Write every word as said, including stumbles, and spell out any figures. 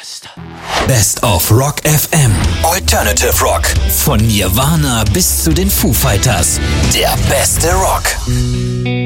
Beste. Best of Rock F M. Alternative Rock. Von Nirvana bis zu den Foo Fighters. Der beste Rock.